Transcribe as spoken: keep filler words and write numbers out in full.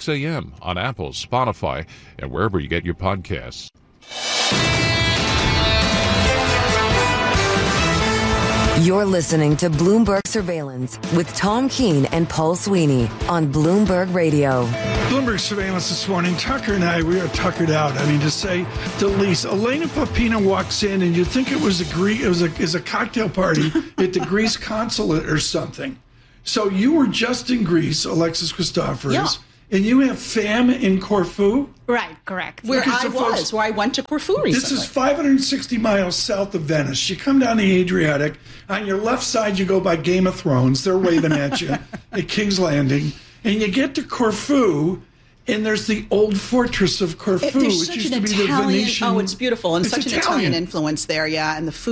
six a.m. on Apple, Spotify, and wherever you get your podcasts. You're listening to Bloomberg Surveillance with Tom Keene and Paul Sweeney on Bloomberg Radio. Bloomberg Surveillance this morning. Tucker and I, we are tuckered out. I mean, to say the least. Elena Popina walks in, and you think it was a Greek, it was a, is a cocktail party at the Greece consulate or something. So you were just in Greece, Alexis Christoforous, yeah. and you have fam in Corfu. Right, correct. Where Okay, I so was, folks, where I went to Corfu recently. This is five hundred sixty miles south of Venice. You come down the Adriatic. On your left side, you go by Game of Thrones. They're waving at you at King's Landing. And you get to Corfu, and there's the old fortress of Corfu, It, there's which such used an to be Italian, the Venetian. Oh, it's beautiful. And It's such Italian. an Italian influence there, yeah. And the food